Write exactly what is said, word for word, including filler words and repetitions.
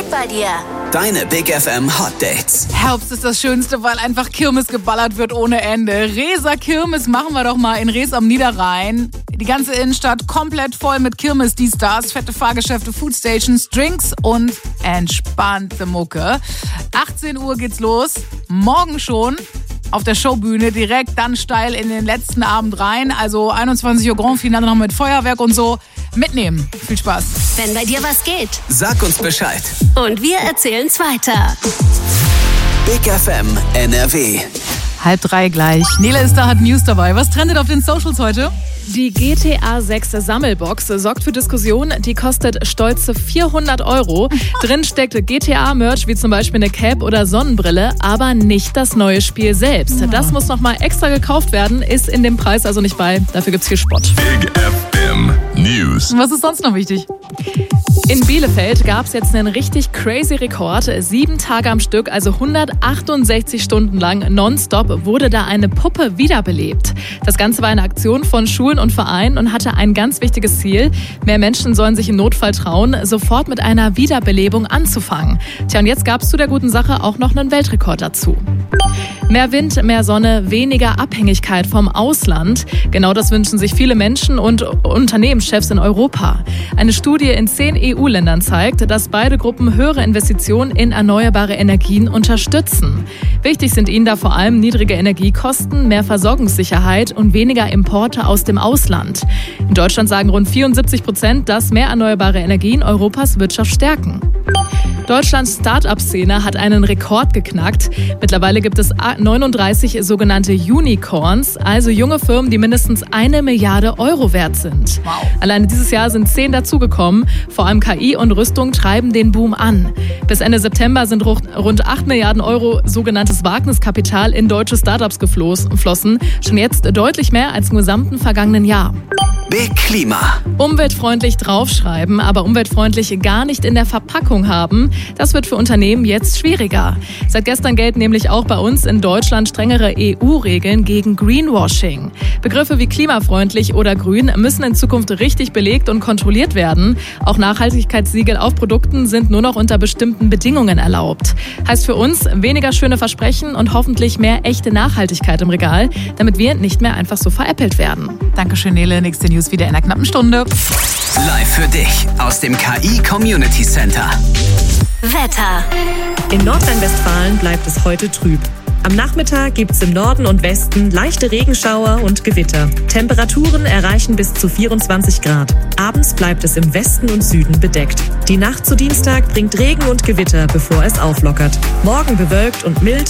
geht bei dir? Deine Big F M Hot Dates. Herbst ist das Schönste, weil einfach Kirmes geballert wird ohne Ende. Reser Kirmes machen wir doch mal in Rees am Niederrhein. Die ganze Innenstadt komplett voll mit Kirmes, die Stars, fette Fahrgeschäfte, Foodstations, Drinks und entspannte Mucke. achtzehn Uhr geht's los. Morgen schon. Auf der Showbühne direkt dann steil in den letzten Abend rein. Also einundzwanzig Uhr Grand Finale noch mit Feuerwerk und so. Mitnehmen. Viel Spaß. Wenn bei dir was geht. Sag uns Bescheid. Und wir erzählen's weiter. Big F M N R W. Halb drei gleich. Nele ist da, hat News dabei. Was trendet auf den Socials heute? Die G T A sechs Sammelbox sorgt für Diskussionen. Die kostet stolze vierhundert Euro. Drin steckt G T A-Merch wie zum Beispiel eine Cap oder Sonnenbrille, aber nicht das neue Spiel selbst. Das muss nochmal extra gekauft werden, ist in dem Preis also nicht bei. Dafür gibt's viel Spott. Big F M News. Was ist sonst noch wichtig? In Bielefeld gab es jetzt einen richtig crazy Rekord. Sieben Tage am Stück, also hundertachtundsechzig Stunden lang nonstop, wurde da eine Puppe wiederbelebt. Das Ganze war eine Aktion von Schulen und Vereinen und hatte ein ganz wichtiges Ziel. Mehr Menschen sollen sich im Notfall trauen, sofort mit einer Wiederbelebung anzufangen. Tja, und jetzt gab es zu der guten Sache auch noch einen Weltrekord dazu. Mehr Wind, mehr Sonne, weniger Abhängigkeit vom Ausland. Genau das wünschen sich viele Menschen und Unternehmenschefs in Europa. Eine Studie in zehn E U-Ländern zeigt, dass beide Gruppen höhere Investitionen in erneuerbare Energien unterstützen. Wichtig sind ihnen da vor allem niedrige Energiekosten, mehr Versorgungssicherheit und weniger Importe aus dem Ausland. In Deutschland sagen rund vierundsiebzig Prozent, dass mehr erneuerbare Energien Europas Wirtschaft stärken. Deutschlands Start-up-Szene hat einen Rekord geknackt. Mittlerweile gibt es neununddreißig sogenannte Unicorns, also junge Firmen, die mindestens eine Milliarde Euro wert sind. Wow. Alleine dieses Jahr sind zehn dazugekommen. Vor allem K I und Rüstung treiben den Boom an. Bis Ende September sind rund acht Milliarden Euro sogenanntes Wagniskapital in deutsche Startups geflossen. Schon jetzt deutlich mehr als im gesamten vergangenen Jahr. Big Klima. Umweltfreundlich draufschreiben, aber umweltfreundlich gar nicht in der Verpackung haben, das wird für Unternehmen jetzt schwieriger. Seit gestern gelten nämlich auch bei uns in Deutschland strengere E U-Regeln gegen Greenwashing. Begriffe wie klimafreundlich oder grün müssen in Zukunft richtig belegt und kontrolliert werden. Auch Nachhaltigkeitssiegel auf Produkten sind nur noch unter bestimmten Bedingungen erlaubt. Heißt für uns weniger schöne Versprechen und hoffentlich mehr echte Nachhaltigkeit im Regal, damit wir nicht mehr einfach so veräppelt werden. Dankeschön, Nele. Nächste News wieder in einer knappen Stunde. Live für dich aus dem K I Community Center. Wetter. In Nordrhein-Westfalen bleibt es heute trüb. Am Nachmittag gibt es im Norden und Westen leichte Regenschauer und Gewitter. Temperaturen erreichen bis zu vierundzwanzig Grad. Abends bleibt es im Westen und Süden bedeckt. Die Nacht zu Dienstag bringt Regen und Gewitter, bevor es auflockert. Morgen bewölkt und mild,